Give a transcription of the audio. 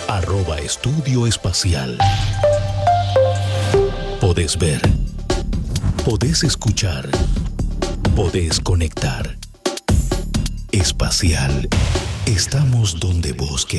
@Estudio Espacial. Podés ver, podés escuchar, podés conectar. Espacial. Estamos donde vos querés.